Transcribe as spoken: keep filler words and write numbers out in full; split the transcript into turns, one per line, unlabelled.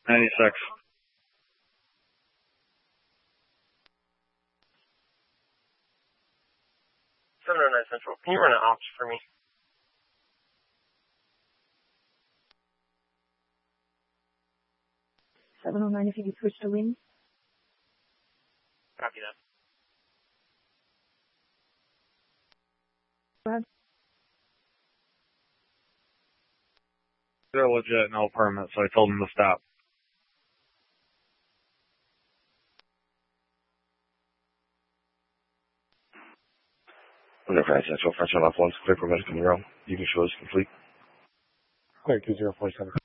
ninety-six.
seven oh nine Central. Can you run an ops for me?
seven oh nine, if you could switch to wind.
Copy that.
Go ahead.
They're legit, no permit, so I told them to stop.
Whenever I Central, French on off one, clear permit coming around. You can show us complete.
Clear two zero four seven.